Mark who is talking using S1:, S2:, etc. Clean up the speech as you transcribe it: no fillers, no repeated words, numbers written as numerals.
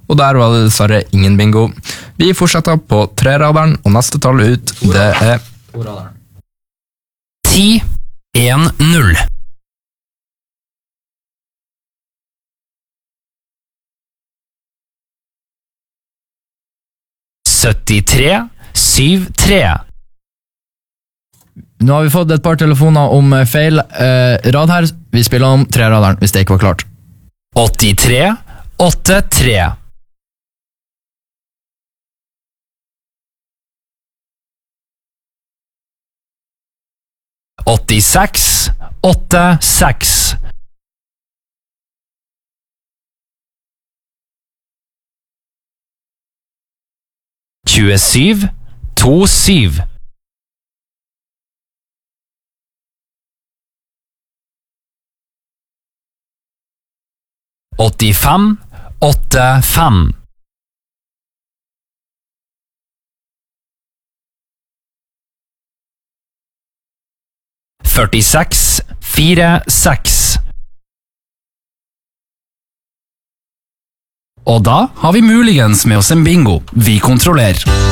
S1: og der var det dessverre ingen bingo. Vi fortsetter på treraderen, og neste tall ut, det er
S2: 10-1-0. 73-7-3.
S3: Nå har vi fått et par telefoner om feil rad her. Vi spiller om treraderen, hvis det ikke var klart.
S2: 83-8-3. 86-8-6. 27-2-7. 85-8-5. 46-4-6.
S4: Og da har vi muligens med oss en bingo. Vi kontrollerer.